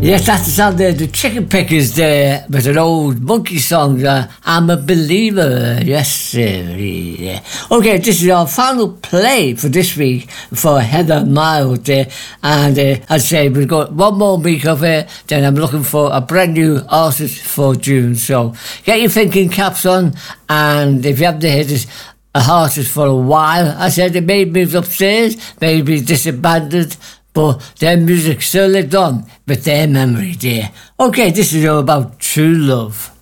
Yes, that's the sound there. The Chicken Pickers there with an old monkey song. I'm a believer. Yes, sir. Yeah. Okay, this is our final play for this week for Heather Miles there. And I'd say we've got one more week of it. Then I'm looking for a brand new artist for June. So get your thinking caps on. And if you haven't heard this, a artist for a while, I said they may move upstairs, maybe disbanded, but their music still lived on with their memory there. Okay, this is all about true love.